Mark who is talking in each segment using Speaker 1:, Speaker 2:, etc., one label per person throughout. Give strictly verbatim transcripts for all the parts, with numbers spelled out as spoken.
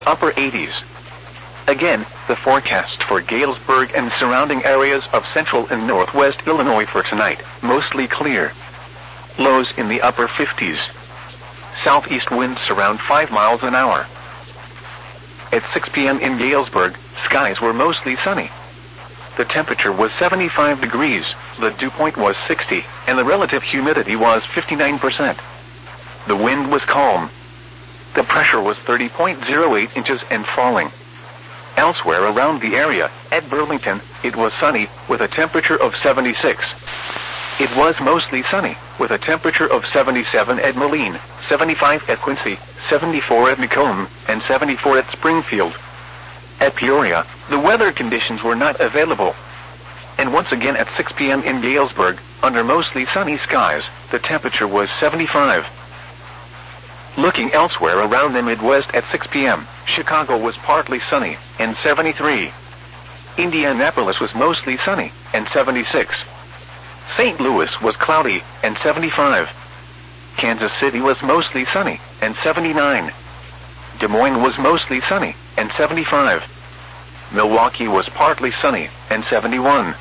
Speaker 1: upper eighties. Again, the forecast for Galesburg and surrounding areas of central and northwest Illinois for tonight, mostly clear. Lows in the upper fifties. Southeast winds around five miles an hour. At six p.m. in Galesburg, skies were mostly sunny. The temperature was seventy-five degrees, the dew point was sixty, and the relative humidity was fifty-nine percent. The wind was calm. The pressure was thirty point zero eight inches and falling. Elsewhere around the area, at Burlington, it was sunny, with a temperature of seventy-six. It was mostly sunny, with a temperature of seventy-seven at Moline, seventy-five at Quincy, seventy-four at Macomb, and seventy-four at Springfield. At Peoria, the weather conditions were not available. And once again at six p.m. in Galesburg, under mostly sunny skies, the temperature was seventy-five. Looking elsewhere around the Midwest at six p.m., Chicago was partly sunny, and seventy-three. Indianapolis was mostly sunny, and seventy-six. Saint Louis was cloudy, and seventy-five. Kansas City was mostly sunny, and seventy-nine. Des Moines was mostly sunny, and seventy-five. Milwaukee was partly sunny, and seventy-one.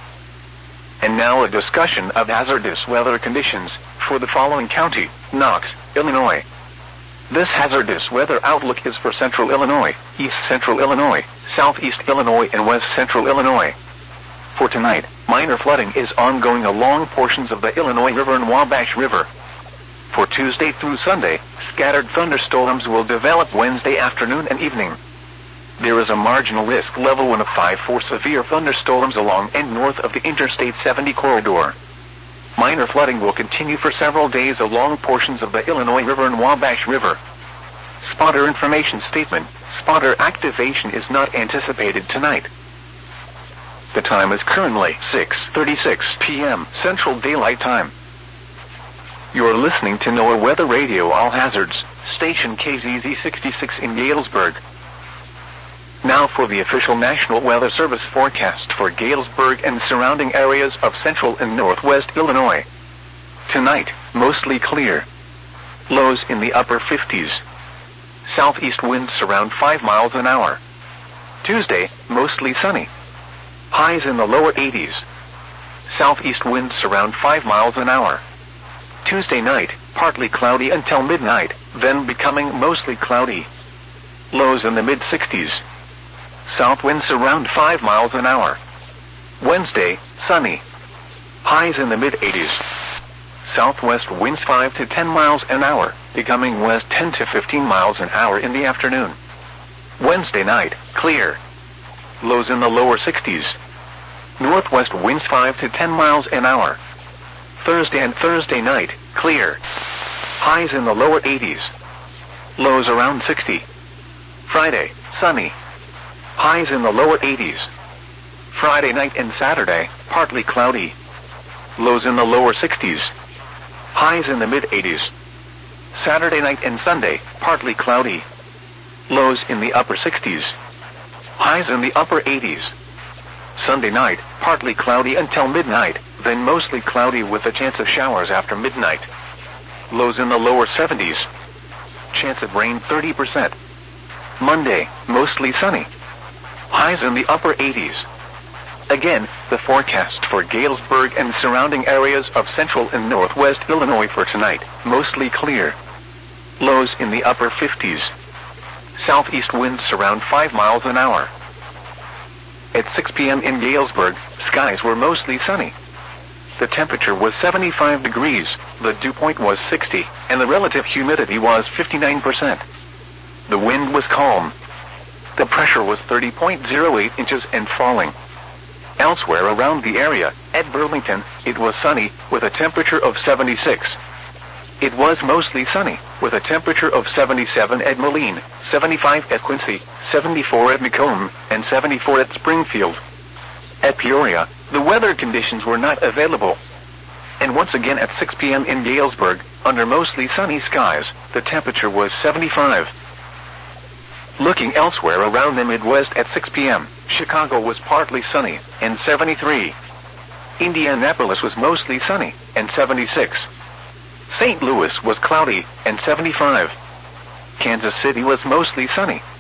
Speaker 1: And now a discussion of hazardous weather conditions for the following county, Knox, Illinois. This hazardous weather outlook is for central Illinois, east central Illinois, southeast Illinois, and west central Illinois. For tonight, minor flooding is ongoing along portions of the Illinois River and Wabash River. For Tuesday through Sunday, scattered thunderstorms will develop Wednesday afternoon and evening. There is a marginal risk level one of five for severe thunderstorms along and north of the Interstate seventy corridor. Minor flooding will continue for several days along portions of the Illinois River and Wabash River. Spotter information statement. Spotter activation is not anticipated tonight. The time is currently six thirty-six p.m. Central Daylight Time. You are listening to NOAA Weather Radio All Hazards, station K Z Z sixty-six in Galesburg. Now for the official National Weather Service forecast for Galesburg and surrounding areas of central and northwest Illinois. Tonight, mostly clear. Lows in the upper fifties. Southeast winds around five miles an hour. Tuesday, mostly sunny. Highs in the lower eighties. Southeast winds around five miles an hour. Tuesday night, partly cloudy until midnight, then becoming mostly cloudy. Lows in the mid-sixties. South winds around five miles an hour. Wednesday, sunny. Highs in the mid-eighties. Southwest winds five to ten miles an hour, becoming west ten to fifteen miles an hour in the afternoon. Wednesday night, clear. Lows in the lower sixties. Northwest winds five to ten miles an hour. Thursday and Thursday night, clear. Highs in the lower eighties. Lows around sixty. Friday, sunny. Highs in the lower eighties. Friday night and Saturday, partly cloudy. Lows in the lower sixties. Highs in the mid-eighties. Saturday night and Sunday, partly cloudy. Lows in the upper sixties. Highs in the upper eighties. Sunday night, partly cloudy until midnight, then mostly cloudy with a chance of showers after midnight. Lows in the lower seventies. Chance of rain thirty percent. Monday, mostly sunny. Highs in the upper eighties. Again, the forecast for Galesburg and surrounding areas of central and northwest Illinois for tonight, mostly clear. Lows in the upper fifties. Southeast winds around five miles an hour. At six p.m. in Galesburg, skies were mostly sunny. The temperature was seventy-five degrees, the dew point was sixty, and the relative humidity was fifty-nine percent. The wind was calm. The pressure was thirty point zero eight inches and falling. Elsewhere around the area, at Burlington, it was sunny, with a temperature of seventy-six. It was mostly sunny, with a temperature of seventy-seven at Moline, seventy-five at Quincy, seventy-four at Macomb, and seventy-four at Springfield. At Peoria, the weather conditions were not available. And once again at six p.m. in Galesburg, under mostly sunny skies, the temperature was seventy-five. Looking elsewhere around the Midwest at six p.m., Chicago was partly sunny, and seventy-three. Indianapolis was mostly sunny, and seventy-six. Saint Louis was cloudy, and seventy-five. Kansas City was mostly sunny,